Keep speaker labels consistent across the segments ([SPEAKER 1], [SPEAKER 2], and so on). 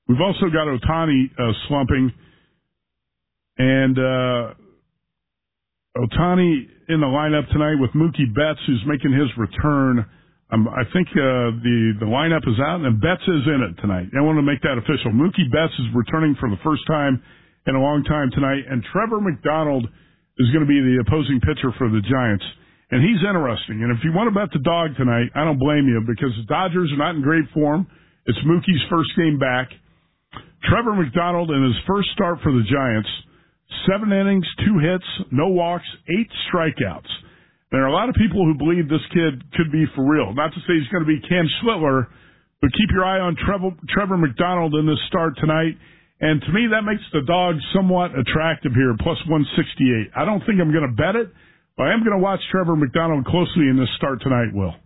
[SPEAKER 1] We've also got Ohtani slumping, and Ohtani in the lineup tonight with Mookie Betts, who's making his return. I think the lineup is out, and Betts is in it tonight. I want to make that official. Mookie Betts is returning for the first time in a long time tonight, and Trevor McDonald is going to be the opposing pitcher for the Giants. And he's interesting. And if you want to bet the dog tonight, I don't blame you, because the Dodgers are not in great form. It's Mookie's first game back. Trevor McDonald in his first start for the Giants, 7 innings, 2 hits, no walks, 8 strikeouts. There are a lot of people who believe this kid could be for real. Not to say he's going to be Cam Schlittler, but keep your eye on Trevor McDonald in this start tonight. And to me, that makes the dog somewhat attractive here, plus 168. I don't think I'm going to bet it, but I am going to watch Trevor McDonald closely in this start tonight, Will.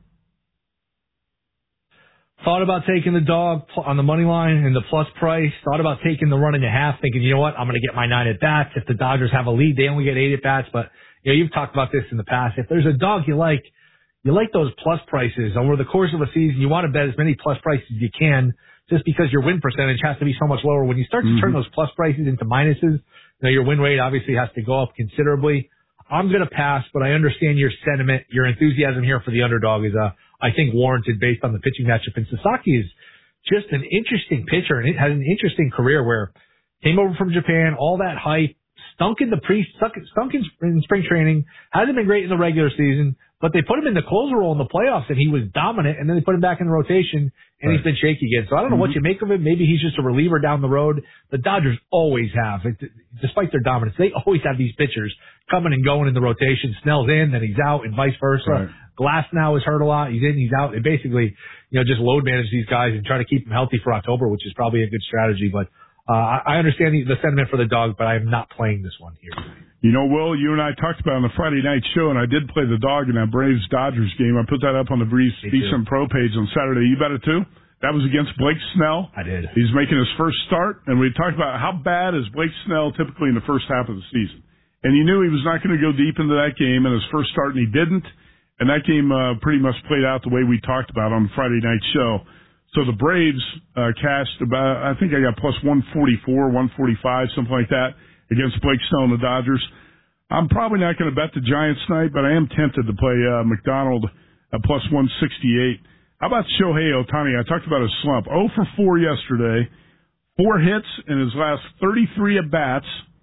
[SPEAKER 2] Thought about taking the dog on the money line and the plus price. Thought about taking the 1.5, thinking, you know what, I'm going to get my 9 at-bats. If the Dodgers have a lead, they only get 8 at-bats. But, you know, you've talked about this in the past. If there's a dog you like those plus prices. Over the course of a season, you want to bet as many plus prices as you can, just because your win percentage has to be so much lower. When you start to turn those plus prices into minuses, you know, your win rate obviously has to go up considerably. I'm going to pass, but I understand your sentiment. Your enthusiasm here for the underdog is, I think, warranted based on the pitching matchup. And Sasaki is just an interesting pitcher, and it has an interesting career where came over from Japan, all that hype, stunk in spring training, hasn't been great in the regular season, but they put him in the closer role in the playoffs, and he was dominant, and then they put him back in the rotation, and he's been shaky again. So I don't know what you make of it. Maybe he's just a reliever down the road. The Dodgers always have, despite their dominance, they always have these pitchers coming and going in the rotation. Snell's in, then he's out, and vice versa. Right. Glass now is hurt a lot. He's in, he's out. They basically, you know, just load manage these guys and try to keep them healthy for October, which is probably a good strategy. But I understand the sentiment for the dog, but I am not playing this one here.
[SPEAKER 1] You know, Will, you and I talked about it on the Friday night show, and I did play the dog in that Braves-Dodgers game. I put that up on the VSiN Pro page on Saturday. You bet it too? That was against Blake Snell.
[SPEAKER 2] I did.
[SPEAKER 1] He's making his first start, and we talked about how bad is Blake Snell typically in the first half of the season. And you knew he was not going to go deep into that game in his first start, and he didn't. And that game pretty much played out the way we talked about on the Friday night show. So the Braves cashed about, I think I got plus 144, 145, something like that, against Blake Snell and the Dodgers. I'm probably not going to bet the Giants tonight, but I am tempted to play McDonald at plus 168. How about Shohei Ohtani? I talked about his slump. 0 for 4 yesterday, 4 hits in his last 33 at-bats,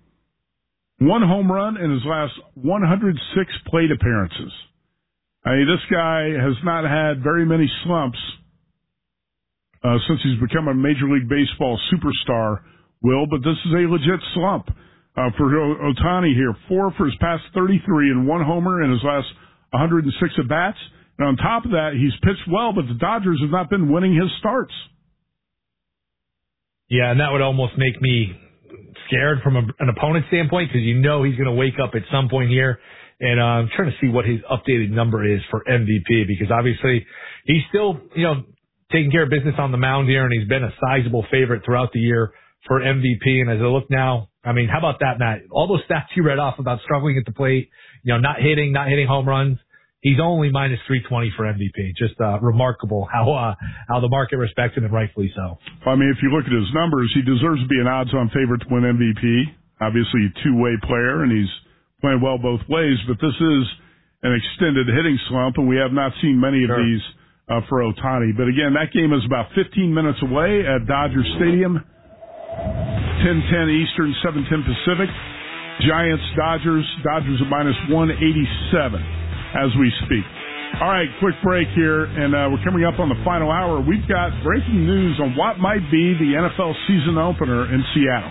[SPEAKER 1] 1 home run in his last 106 plate appearances. I mean, this guy has not had very many slumps since he's become a Major League Baseball superstar, Will, but this is a legit slump for Ohtani here. 4 for his past 33 and 1 homer in his last 106 at-bats. And on top of that, he's pitched well, but the Dodgers have not been winning his starts.
[SPEAKER 2] Yeah, and that would almost make me scared from an opponent standpoint, because you know he's going to wake up at some point here. And I'm trying to see what his updated number is for MVP, because obviously he's still, you know, taking care of business on the mound here, and he's been a sizable favorite throughout the year for MVP. And as I look now, I mean, how about that, Matt? All those stats you read off about struggling at the plate, you know, not hitting home runs. He's only minus 320 for MVP. Just remarkable how the market respects him, and rightfully so.
[SPEAKER 1] I mean, if you look at his numbers, he deserves to be an odds-on favorite to win MVP. Obviously, a two-way player, and he's playing well both ways. But this is an extended hitting slump, and we have not seen many of these for Ohtani. But again, that game is about 15 minutes away at Dodger Stadium, 10:10 Eastern, 7:10 Pacific. Giants, Dodgers at minus 187 as we speak. All right, quick break here, and we're coming up on the final hour. We've got breaking news on what might be the NFL season opener in Seattle.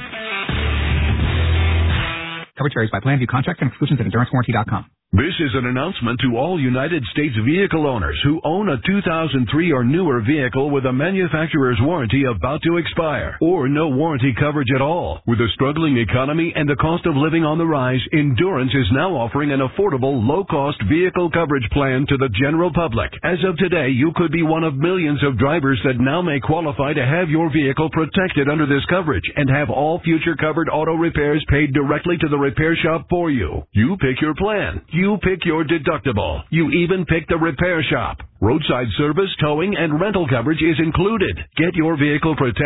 [SPEAKER 3] Coverage varies by plan. View contracts and exclusions at EnduranceWarranty.com.
[SPEAKER 4] This is an announcement to all United States vehicle owners who own a 2003 or newer vehicle with a manufacturer's warranty about to expire, or no warranty coverage at all. With a struggling economy and the cost of living on the rise, Endurance is now offering an affordable, low-cost vehicle coverage plan to the general public. As of today, you could be one of millions of drivers that now may qualify to have your vehicle protected under this coverage and have all future covered auto repairs paid directly to the repair shop for you. You pick your plan. You pick your deductible. You even pick the repair shop. Roadside service, towing, and rental coverage is included. Get your vehicle protected